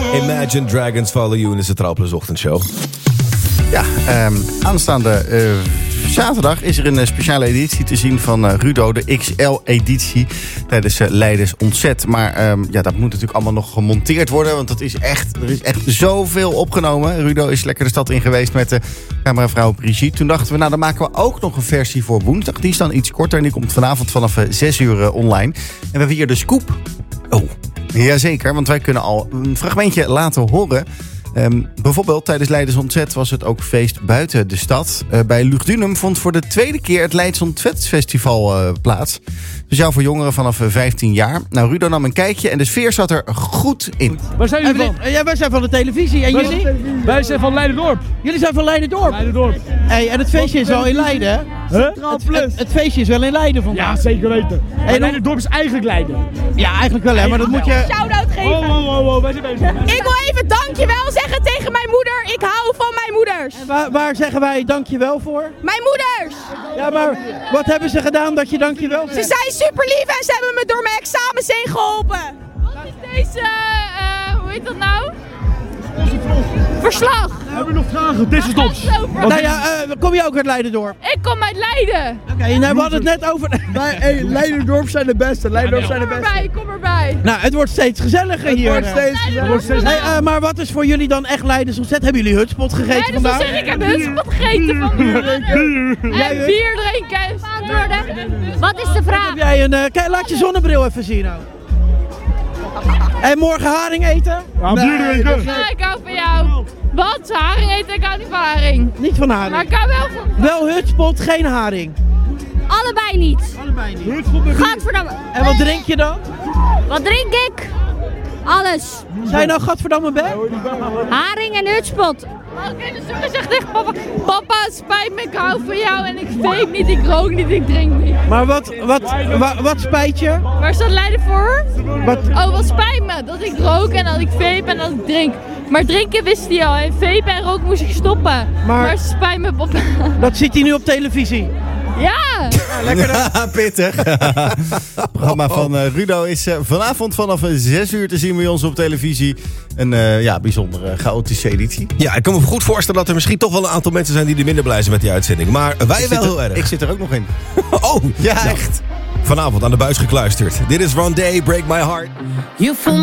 Imagine Dragons Follow You in de Centraal Plus ochtendshow. Ja, aanstaande zaterdag is er een speciale editie te zien van Rudo, de XL-editie tijdens Leidens Ontzet. Maar dat moet natuurlijk allemaal nog gemonteerd worden, want er is echt zoveel opgenomen. Rudo is lekker de stad in geweest met de cameravrouw Brigitte. Toen dachten we, dan maken we ook nog een versie voor woensdag. Die is dan iets korter en die komt vanavond vanaf 6 uur online. En we hebben hier de scoop. Oh, jazeker, want wij kunnen al een fragmentje laten horen. Bijvoorbeeld tijdens Leidens Ontzet was het ook feest buiten de stad. Bij Lugdunum vond voor de tweede keer het Leidens Ontzet-festival plaats. Speciaal voor jongeren vanaf 15 jaar. Nou, Rudo nam een kijkje en de sfeer zat er goed in. Waar zijn jullie van? Ja, wij zijn van de televisie. En jullie? Wij zijn van Leiderdorp. Jullie zijn van Leiderdorp? Leiderdorp. Hey, en het feestje is wel in Leiden, hè? Het feestje is wel in Leiden vandaag. Ja, zeker weten. Hey, Leiderdorp is eigenlijk Leiden. Ja, eigenlijk wel, hè? Maar dat moet je... Shout-out geven. Oh, wij zijn bezig. Ik wil even dankjewel zeggen tegen mijn moeder. Ik hou van mijn moeders. Waar zeggen wij dankjewel voor? Mijn moeders. Ja, maar wat hebben ze gedaan dat je dankjewel zegt? Ze zijn super lief en ze hebben me door mijn examens heen geholpen. Wat is deze, hoe heet dat nou? Verslag. Hebben we nog vragen? Deze tops. Nou ja, kom je ook uit Leiderdorp? Ik kom uit Leiden. Oké, nou, we hadden het net over... Leiderdorp zijn de beste. Leiderdorp zijn de beste. Kom erbij. Nou, het wordt steeds gezelliger hier. Het wordt steeds Hey, maar wat is voor jullie dan echt Leidens Ontzet? Hebben jullie hutspot gegeten vandaag? Dus ik heb hutspot gegeten van en bier drinken. Wat is de vraag? Heb jij laat je zonnebril even zien nou. En morgen haring eten? Ja, bier drinken. Ja, ik hou van jou. Wat? Haring eten? Ik hou niet van haring. Niet van haring. Maar ik hou wel van... Wel hutspot, geen haring. Allebei niet. Allebei niet. Gadverdamme. En wat drink je dan? Wat drink ik? Alles. Zijn nou gadverdamme bij? Haring en hutspot. Oké, dus ze zegt echt papa, het spijt me, ik hou van jou en ik vape niet, ik rook niet, ik drink niet. Maar wat spijt je? Waar staat Leiden voor? Wat? Oh, wat spijt me, dat ik rook en dat ik vape en dat ik drink. Maar drinken wist hij al en vape en roken moest ik stoppen. Maar het spijt me, papa. Dat ziet hij nu op televisie. Ja! Lekker pittig. Het programma van Rudo is vanavond vanaf 6 uur te zien bij ons op televisie. Een bijzonder chaotische editie. Ja, ik kan me goed voorstellen dat er misschien toch wel een aantal mensen zijn die er minder blij zijn met die uitzending. Maar wij wel heel erg. Ik zit er ook nog in. Oh, ja, echt. Vanavond aan de buis gekluisterd. Dit is Rondé, Break My Heart.